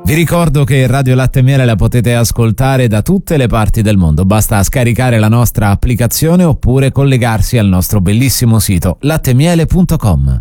Vi ricordo che Radio Latte e Miele la potete ascoltare da tutte le parti del mondo, basta scaricare la nostra applicazione oppure collegarsi al nostro bellissimo sito lattemiele.com.